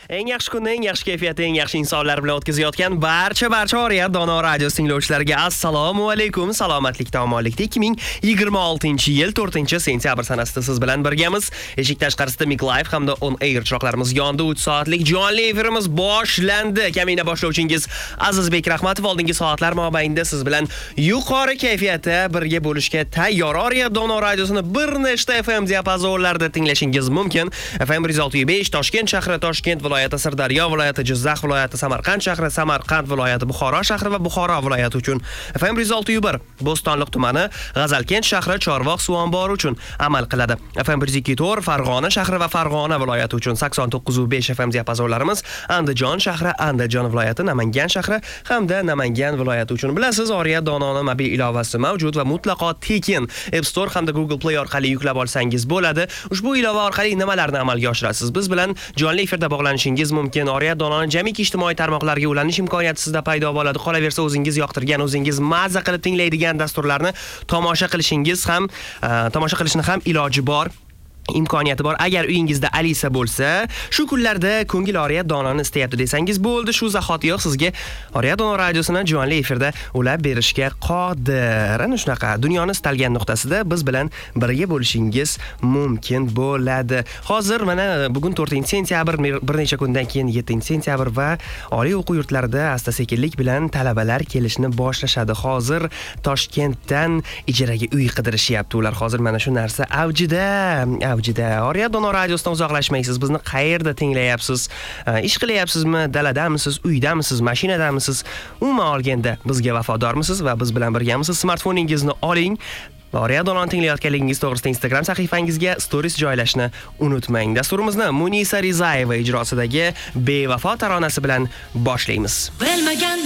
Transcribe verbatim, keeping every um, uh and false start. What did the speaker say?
Eng yaxshi kunni, eng yaxshi kayfiyatni, eng yaxshi insonlar bilan o'tkazayotgan barcha barcha Oriyat Dono radio tinglovchilariga assalomu alaykum. Salomatlikda, omonlikda ikki ming yigirma oltinchi yil to'rtinchi sentyabr sanasida siz bilan birgamiz. Eshik tashqarisida Mic Live hamda On Air chiroqlarimiz yondi. uch soatlik jonli efirimiz boshlandi. Kamina boshlovchingiz Azizbek Rahmatov oldingi soatlar mobaynida siz bilan yuqori kayfiyatda birga bo'lishga tayyor. Oriyat Dono radiosini bir nechta F M diapazonlarida tinglashingiz mumkin. F M bir yuz olti nuqta besh Toshkent shahri, Toshkent viloyati, Sirdaryo viloyati, Jizzax viloyati, Samarqand shahri, Samarqand viloyati, Buxoro shahri va Buxoro viloyati uchun F M bir yuz olti nuqta bir Bo'stonliq tumani, G'azalkent shahri, Chorvoq suv ombori uchun amal qiladi. F M bir yuz ikki nuqta to'rt Farg'ona shahri va Farg'ona viloyati uchun sakson to'qqiz nuqta besh F M diapazonlarimiz, Andijon shahri, Andijon viloyati, Namangan shahri hamda Namangan viloyati uchun. Bilasiz, Oriyat Dononing mobil ilovasi mavjud va mutlaqo tekin. App Store hamda Google Play orqali yuklab olsangiz bo'ladi. Ushbu ilova orqali nimalarni amalga oshirasiz? Biz bilan jonli efirda bog'lanishingiz mumkin. Oriyat Dononing jamiki ijtimoiy tarmoqlarga ulanish imkoniyati sizda paydo bo'ladi. Qolaversa, o'zingiz yoqtirgan, o'zingiz mazza qilib tinglaydigan dasturlarni tomosha qilishingiz ham, tomosha qilishni ham iloji bor. Imkoniyati bor. Agar uyingizda Alisa bo'lsa, shu kunlarda ko'ngil Oriyat Dononi istayapti desangiz bo'ldi, shu zahotiyoq sizga Oriyat Dono radiosini jonli efirda ulab berishga qodir. Ana shunaqa dunyoni istalgan nuqtasida biz bilan birga bo'lishingiz mumkin bo'ladi. Hozir mana bugun to'rtinchi sentyabr, bir necha kundan keyin yettinchi sentyabr va oliy o'quv yurtlarida asta-sekinlik bilan talabalar kelishni boshlashadi. Hozir Toshkentdan ijaraga uy qidirishyapti ular. Hozir mana shu narsa avjida. Oriyat Dono radiosidan uzoqlashmaysiz. Bizni qayerda tinglayapsiz? Ish qilyapsizmi? Daladamisiz? Uydamisiz? Mashinadamisiz? Umuman olganda bizga vafodormisiz va biz bilan birgamisiz? Smartfoningizni oling. Oriyat Dononi tinglayotganligingiz to'g'risida Instagram sahifangizga stories joylashni unutmang. Dasturimizni Munisa Rizayeva ijrosidagi Bevafo taronasi bilan boshlaymiz.